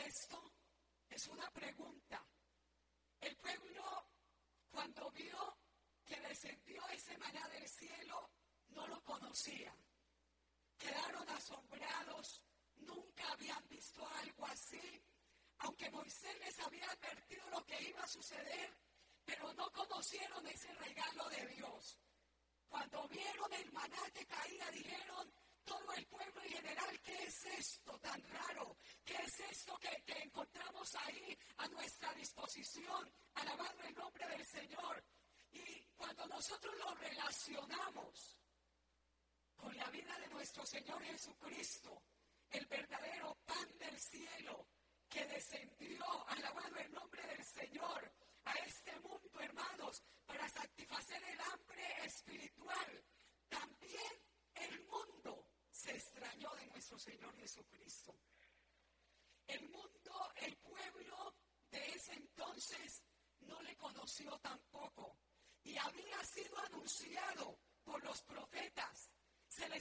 esto? Es una pregunta. El pueblo, cuando vio que descendió ese maná del cielo, no lo conocía. Quedaron asombrados, nunca habían visto algo así, aunque Moisés les había advertido lo que iba a suceder, pero no conocieron ese regalo de Dios. Cuando vieron el maná que caía, dijeron, todo el pueblo en general, ¿qué es esto tan raro? ¿Qué es esto que encontramos ahí a nuestra disposición? Alabando el nombre del Señor. Y cuando nosotros lo relacionamos con la vida de nuestro Señor Jesucristo, el verdadero pan del cielo que descendió, alabado el nombre del Señor, a este mundo, hermanos, para satisfacer el hambre espiritual, también el mundo se extrañó de nuestro Señor Jesucristo. El mundo, el pueblo de ese entonces no le conoció tampoco y había sido anunciado por los profetas. Se les